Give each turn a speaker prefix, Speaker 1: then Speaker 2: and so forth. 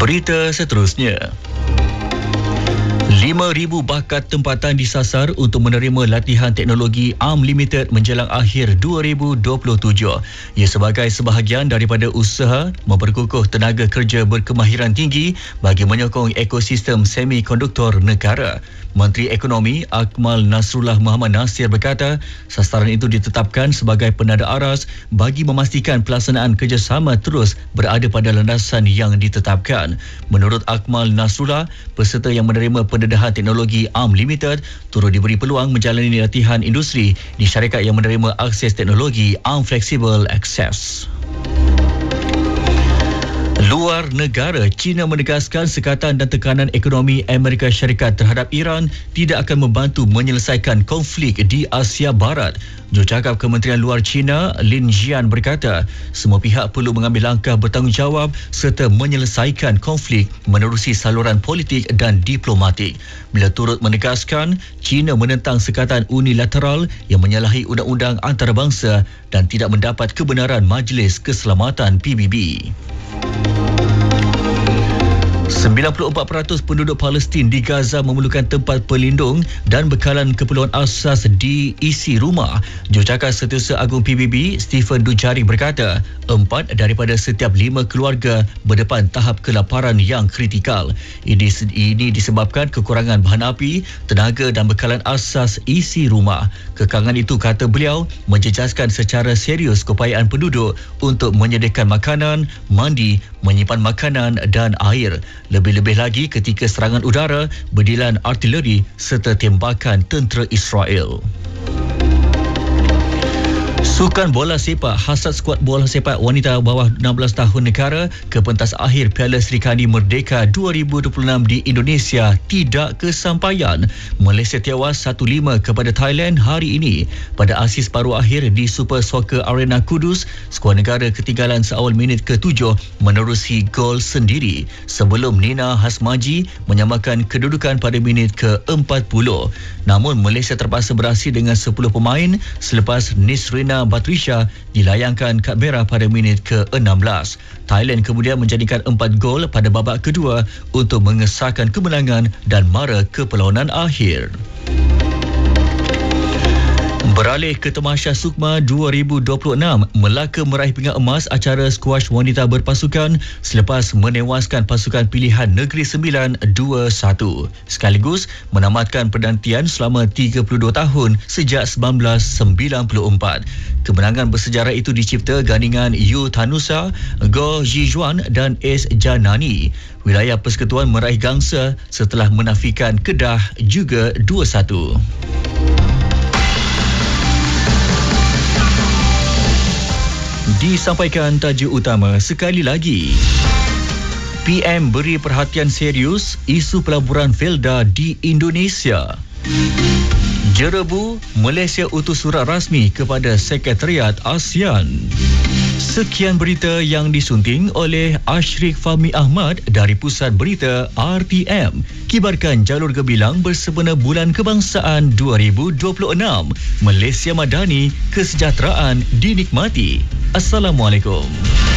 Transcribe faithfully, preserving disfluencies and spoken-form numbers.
Speaker 1: Berita seterusnya. lima ribu bakat tempatan disasar untuk menerima latihan teknologi Unlimited menjelang akhir dua ribu dua puluh tujuh. Ia sebagai sebahagian daripada usaha memperkukuh tenaga kerja berkemahiran tinggi bagi menyokong ekosistem semikonduktor negara. Menteri Ekonomi Akmal Nasrullah Muhammad Nasir berkata, sasaran itu ditetapkan sebagai penada aras bagi memastikan pelaksanaan kerjasama terus berada pada landasan yang ditetapkan. Menurut Akmal Nasrullah, peserta yang menerima pendedahan teknologi Unlimited turut diberi peluang menjalani latihan industri di syarikat yang menerima akses teknologi Unflexible Access. Luar negara, China menegaskan sekatan dan tekanan ekonomi Amerika Syarikat terhadap Iran tidak akan membantu menyelesaikan konflik di Asia Barat. Jurucakap Kementerian Luar China, Lin Jian berkata, semua pihak perlu mengambil langkah bertanggungjawab serta menyelesaikan konflik menerusi saluran politik dan diplomatik. Beliau turut menegaskan, China menentang sekatan unilateral yang menyalahi undang-undang antarabangsa dan tidak mendapat kebenaran Majlis Keselamatan P B B. sembilan puluh empat peratus penduduk Palestin di Gaza memerlukan tempat pelindung dan bekalan keperluan asas di isi rumah. Jurucakap Setiausaha Agung P B B, Stephen Dujarric berkata, empat daripada setiap lima keluarga berdepan tahap kelaparan yang kritikal. Ini, ini disebabkan kekurangan bahan api, tenaga dan bekalan asas isi rumah. Kekangan itu, kata beliau, menjejaskan secara serius keupayaan penduduk untuk menyediakan makanan, mandi, menyimpan makanan dan air. Lebih-lebih lagi ketika serangan udara, berdilan artileri serta tembakan tentera Israel. Sukan bola sepak, hasrat skuad bola sepak wanita bawah enam belas tahun negara ke pentas akhir Piala Serikandi Merdeka dua ribu dua puluh enam di Indonesia tidak kesampaian. Malaysia tewas satu lima kepada Thailand hari ini. Pada aksi separuh akhir di Super Soccer Arena Kudus, skuad negara ketinggalan seawal minit ke tujuh menerusi gol sendiri sebelum Nina Hasmaji menyamakan kedudukan pada minit ke empat puluh. Namun Malaysia terpaksa beraksi dengan sepuluh pemain selepas Nisrina Batrisha dilayangkan kad merah pada minit ke enam belas. Thailand kemudian menjadikan empat gol pada babak kedua untuk mengesahkan kemenangan dan mara ke perlawanan akhir. Beralih ke Tamasya Sukma dua ribu dua puluh enam, Melaka meraih pingat emas acara skuash wanita berpasukan selepas menewaskan pasukan pilihan Negeri Sembilan dua satu. Sekaligus menamatkan penantian selama tiga puluh dua tahun sejak seribu sembilan ratus sembilan puluh empat. Kemenangan bersejarah itu dicipta gandingan Yu Tanusa, Goh Jijuan dan S Janani. Wilayah Persekutuan meraih gangsa setelah menafikan Kedah juga dua satu. Disampaikan tajuk utama sekali lagi. P M beri perhatian serius isu pelaburan Felda di Indonesia. Jerebu, Malaysia utus surat rasmi kepada Sekretariat ASEAN. Sekian berita yang disunting oleh Ashrik Fahmi Ahmad dari Pusat Berita R T M. Kibarkan jalur gebilang bersempena Bulan Kebangsaan dua ribu dua puluh enam. Malaysia Madani, kesejahteraan dinikmati. Assalamualaikum.